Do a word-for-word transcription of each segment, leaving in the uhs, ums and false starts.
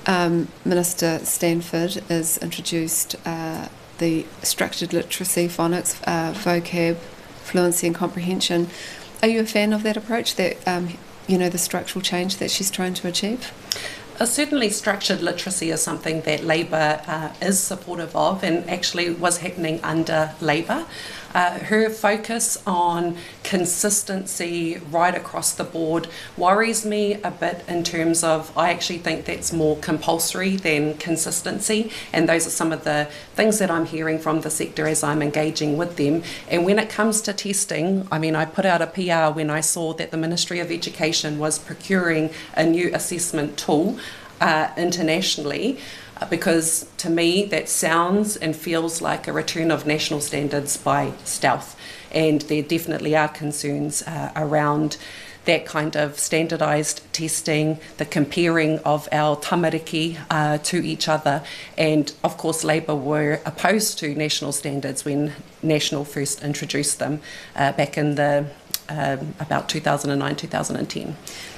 um, Minister Stanford has introduced uh, the structured literacy, phonics, uh, vocab, fluency and comprehension. Are you a fan of that approach, that, um, you know, the structural change that she's trying to achieve? Uh, certainly structured literacy is something that Labour uh, is supportive of, and actually was happening under Labour. Uh, her focus on consistency right across the board worries me a bit, in terms of, I actually think that's more compulsory than consistency, and those are some of the things that I'm hearing from the sector as I'm engaging with them. And when it comes to testing, I mean, I put out a P R when I saw that the Ministry of Education was procuring a new assessment tool uh, internationally, because to me that sounds and feels like a return of national standards by stealth, and there definitely are concerns uh, around that kind of standardised testing, the comparing of our tamariki uh, to each other, and of course Labour were opposed to national standards when National first introduced them uh, back in the um, about two thousand nine, two thousand ten.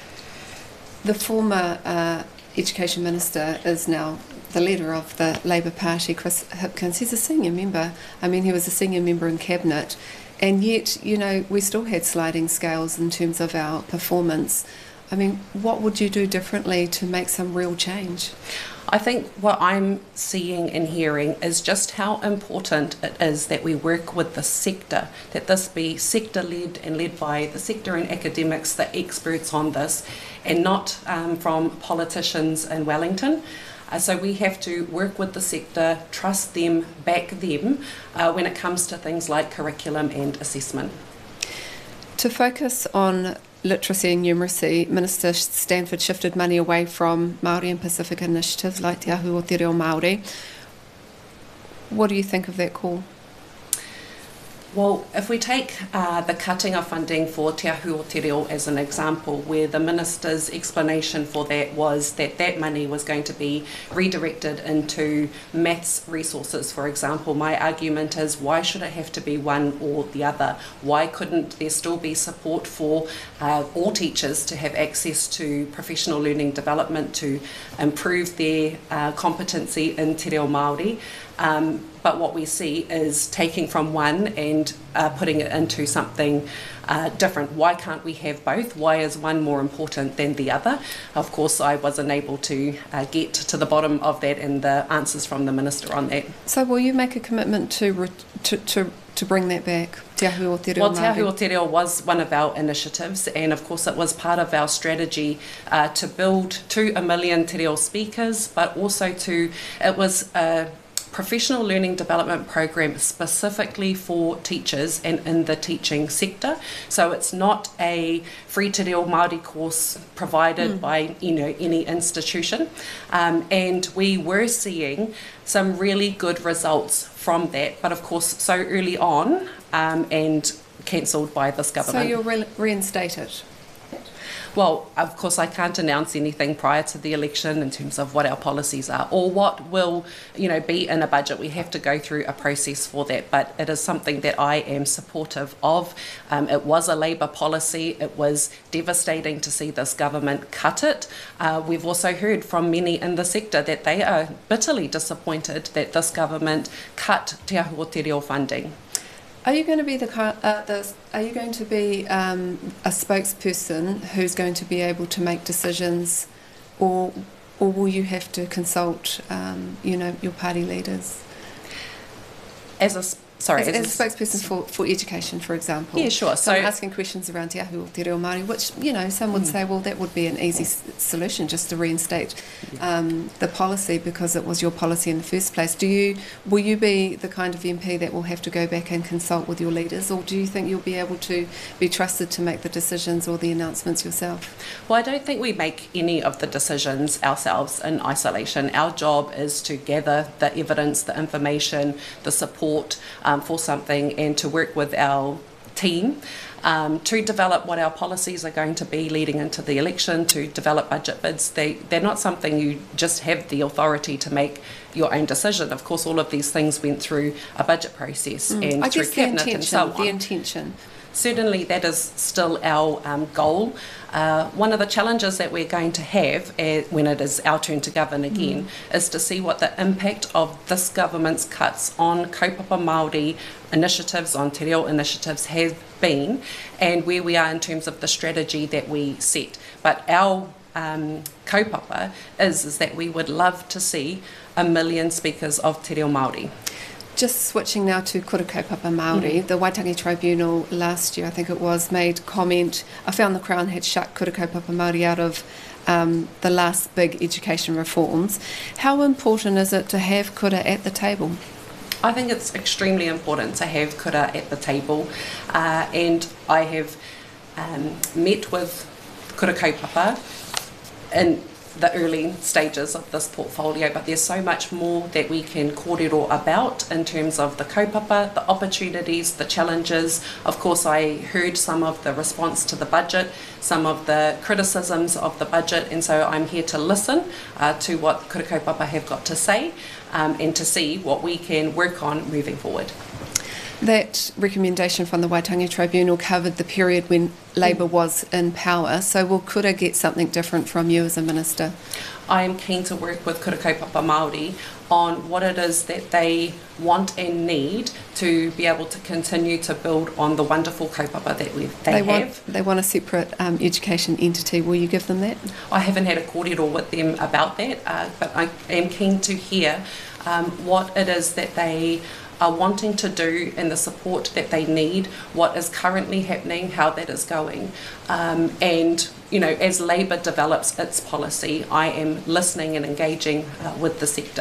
The former uh, Education Minister is now the leader of the Labour Party, Chris Hipkins. He's a senior member. I mean, he was a senior member in Cabinet, and yet, you know, we still had sliding scales in terms of our performance. I mean, what would you do differently to make some real change? I think what I'm seeing and hearing is just how important it is that we work with the sector, that this be sector-led and led by the sector and academics, the experts on this, and not um, from politicians in Wellington. Uh, so we have to work with the sector, trust them, back them uh, when it comes to things like curriculum and assessment. To focus on literacy and numeracy, Minister Stanford shifted money away from Māori and Pacific initiatives like Te Ahu o Te Reo Māori. What do you think of that call? Well, if we take uh, the cutting of funding for Te Ahu o Te Reo as an example, where the Minister's explanation for that was that that money was going to be redirected into maths resources, for example, my argument is, why should it have to be one or the other? Why couldn't there still be support for uh, all teachers to have access to professional learning development to improve their uh, competency in Te Reo Māori? Um, but what we see is taking from one and uh, putting it into something uh, different. Why can't we have both? Why is one more important than the other? Of course, I wasn't able to uh, get to the bottom of that and the answers from the Minister on that. So will you make a commitment to re to, to, to bring that back? Te Ahu o Te Reo Well, Te Ahu o Te Reo was one of our initiatives, and of course it was part of our strategy uh, to build to a million Te Reo speakers, but also to, it was a professional learning development program specifically for teachers and in the teaching sector. So it's not a free Te Reo Māori course provided mm. by you know any institution. Um, and we were seeing some really good results from that, but of course so early on um, and cancelled by this government. So you'll re reinstate it? Well, of course, I can't announce anything prior to the election in terms of what our policies are or what will, you know, be in a budget. We have to go through a process for that, but it is something that I am supportive of. Um, it was a Labour policy. It was devastating to see this government cut it. Uh, we've also heard from many in the sector that they are bitterly disappointed that this government cut Te Ahu o Te Reo funding. Are you going to be the, uh, the are you going to be um, a spokesperson who's going to be able to make decisions, or or will you have to consult um, you know your party leaders? As a Sorry, as, as a spokesperson for, for education, for example. Yeah, sure. So, so I'm asking questions around Te Ahu o Te Reo Māori, which, you know, some would mm. say, well, that would be an easy s solution, just to reinstate um, the policy because it was your policy in the first place. Do you, will you be the kind of M P that will have to go back and consult with your leaders, or do you think you'll be able to be trusted to make the decisions or the announcements yourself? Well, I don't think we make any of the decisions ourselves in isolation. Our job is to gather the evidence, the information, the support, Um, for something, and to work with our team um, to develop what our policies are going to be leading into the election, to develop budget bids. They, they're not something you just have the authority to make your own decision. Of course, all of these things went through a budget process mm. and I through guess the Cabinet intention, and so on. The intention. certainly that is still our um, goal. Uh, one of the challenges that we're going to have uh, when it is our turn to govern again mm. is to see what the impact of this government's cuts on kaupapa Māori initiatives, on te reo initiatives have been, and where we are in terms of the strategy that we set. But our um, kaupapa is, is that we would love to see a million speakers of te reo Māori. Just switching now to Kura Kaupapa Māori, mm. the Waitangi Tribunal last year, I think it was, made comment. I found the Crown had shut Kura Kaupapa Māori out of um, the last big education reforms. How important is it to have kura at the table? I think it's extremely important to have kura at the table, uh, and I have um, met with Kura Kaupapa in the early stages of this portfolio, but there's so much more that we can kōrero about in terms of the kaupapa, the opportunities, the challenges. Of course, I heard some of the response to the budget, some of the criticisms of the budget, and so I'm here to listen uh, to what Kura Kaupapa have got to say um, and to see what we can work on moving forward. That recommendation from the Waitangi Tribunal covered the period when Labour was in power, so will Kura get something different from you as a minister? I am keen to work with Kura Kaupapa Māori on what it is that they want and need to be able to continue to build on the wonderful kaupapa that we they, they have. Want, they want a separate um, education entity. Will you give them that? I haven't had a kōrero with them about that, uh, but I am keen to hear um, what it is that they are wanting to do and the support that they need, what is currently happening, how that is going. Um, and, you know, as Labour develops its policy, I am listening and engaging uh, with the sector.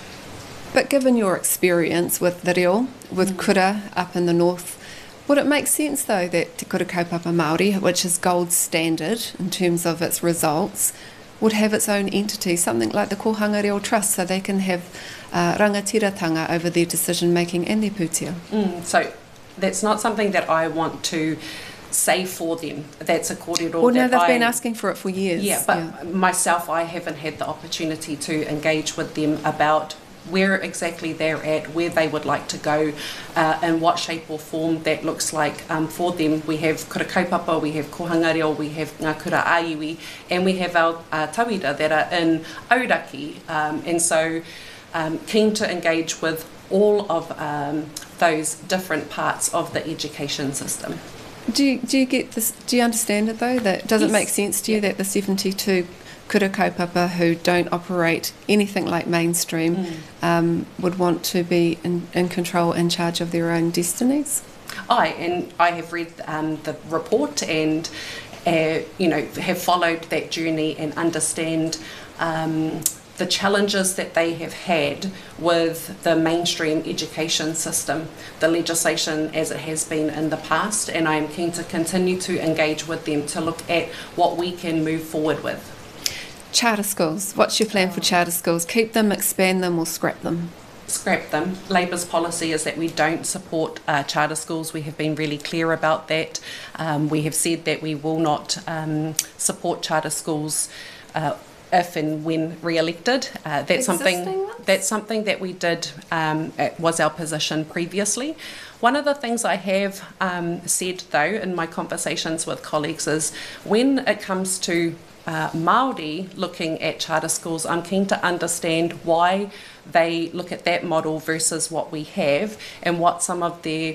But given your experience with the reo, with mm. kura up in the north, would it make sense though that Te Kura Kaupapa Māori, which is gold standard in terms of its results, would have its own entity, something like the Kohanga Reo Trust, so they can have uh, rangatiratanga over their decision making and their pūtea? Mm, so that's not something that I want to say for them. That's a kōrero. Well, no, they've I, been asking for it for years. Yeah, but yeah. myself, I haven't had the opportunity to engage with them about where exactly they're at, where they would like to go, uh, and what shape or form that looks like um, for them. We have Kura Kaupapa, we have Kohanga Reo, we have Ngā Kura Aiwi, and we have our uh, tauira that are in Auraki. Um, and so um, keen to engage with all of um, those different parts of the education system. Do you, do you get this? Do you understand it though? That does yes. it make sense to you yeah. that the seventy-two Kura Kaupapa who don't operate anything like mainstream mm. um, would want to be in, in control, in charge of their own destinies? I and I have read um, the report and uh, you know have followed that journey and understand um, the challenges that they have had with the mainstream education system, the legislation as it has been in the past, and I am keen to continue to engage with them to look at what we can move forward with. Charter schools. What's your plan for charter schools? Keep them, expand them, or scrap them? Scrap them. Labour's policy is that we don't support uh, charter schools. We have been really clear about that. Um, we have said that we will not um, support charter schools uh, if and when re-elected. Uh, that's something. Ones? That's something that we did. Um, it was our position previously. One of the things I have um, said though in my conversations with colleagues is when it comes to Uh, Māori looking at charter schools, I'm keen to understand why they look at that model versus what we have and what some of their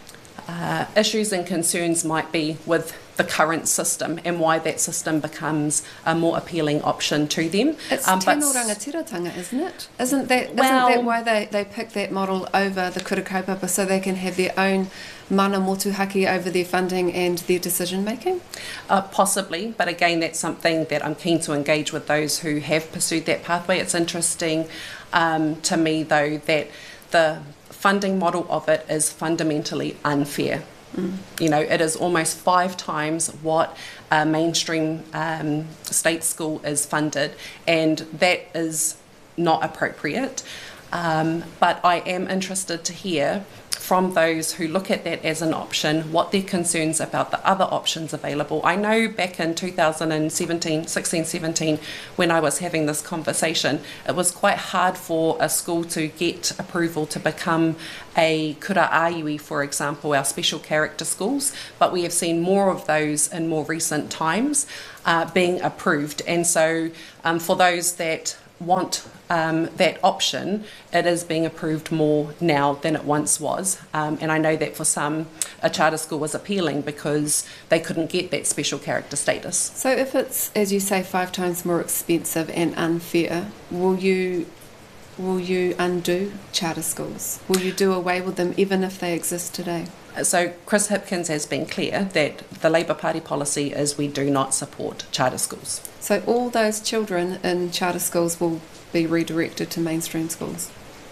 uh, issues and concerns might be with the current system and why that system becomes a more appealing option to them. It's um, tino rangatiratanga, isn't it? Isn't that, well, isn't that why they, they pick that model over the Kura Kaupapa, so they can have their own mana motuhaki over their funding and their decision making? Uh, possibly, but again that's something that I'm keen to engage with those who have pursued that pathway. It's interesting um, to me though that the funding model of it is fundamentally unfair. Mm. You know, it is almost five times what a mainstream um, state school is funded, and that is not appropriate. Um, but I am interested to hear from those who look at that as an option, what their concerns about the other options available. I know back in two thousand seventeen, sixteen, seventeen, when I was having this conversation, it was quite hard for a school to get approval to become a kura aiui, for example, our special character schools, but we have seen more of those in more recent times uh, being approved. And so um, for those that want um, that option, it is being approved more now than it once was. Um, and I know that for some, a charter school was appealing because they couldn't get that special character status. So if it's, as you say, five times more expensive and unfair, will you will you undo charter schools? Will you do away with them even if they exist today? So Chris Hipkins has been clear that the Labour Party policy is we do not support charter schools. So all those children in charter schools will be redirected to mainstream schools?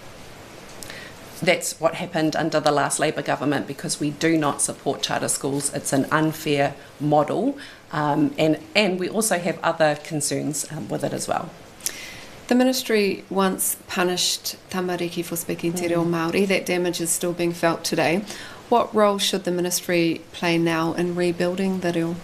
That's what happened under the last Labour government, because we do not support charter schools. It's an unfair model, um, and, and we also have other concerns um, with it as well. The ministry once punished tamariki for speaking te reo Māori. That damage is still being felt today. What role should the ministry play now in rebuilding the reo?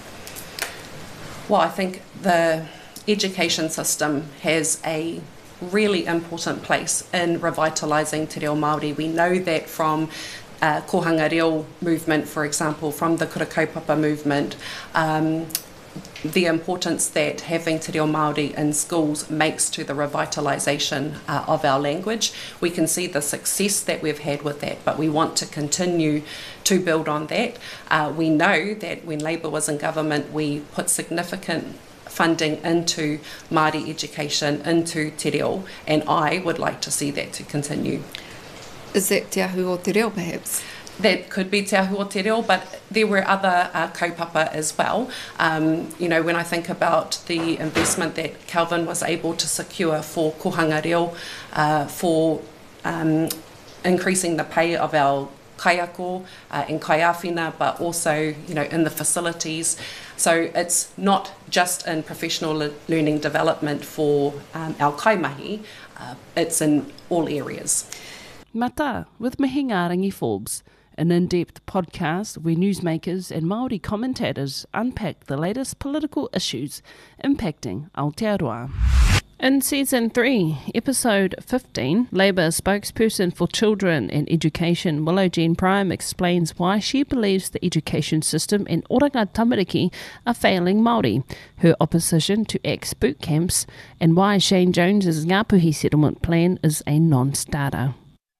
Well, I think the education system has a really important place in revitalising te reo Māori. We know that from uh, kohanga reo movement, for example, from the kura kaupapa movement, um, the importance that having te reo Māori in schools makes to the revitalisation uh, of our language. We can see the success that we've had with that, but we want to continue to build on that. Uh, we know that when Labour was in government, we put significant funding into Māori education, into te reo, and I would like to see that to continue. Is that Te Ahu o Te Reo, perhaps? That could be Te Ahu o Te Reo, but there were other uh, kaupapa as well. Um, you know, when I think about the investment that Kelvin was able to secure for kohanga reo, uh, for um, increasing the pay of our kaiako uh, and kaiawhina, but also, you know, in the facilities. So it's not just in professional le- learning development for um, our kaimahi, uh, it's in all areas. Mata with Mahinga Rangi Forbes, an in-depth podcast where newsmakers and Māori commentators unpack the latest political issues impacting Aotearoa. In Season three, Episode fifteen, Labour spokesperson for Children and Education Willow Jean Prime explains why she believes the education system in Oranga Tamariki are failing Māori, her opposition to ex boot camps, and why Shane Jones's Ngāpuhi settlement plan is a non-starter.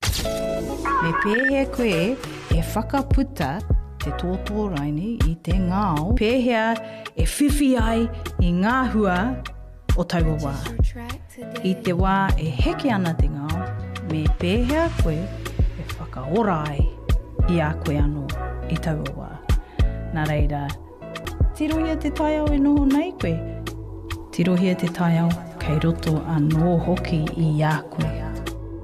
Me pēhea koe e whakaputa te tōtō raini i te ngāo. Pēhea e whiwhi ai i ngā hua o taua wā. I te wā e heke ana te ngāo, me pēhea koe e whakaora ai i a koe anō i taua wā. Nā reira, tirohia te taiao e noho nei koe. Tirohia te taiao kei roto anō hoki i a koe.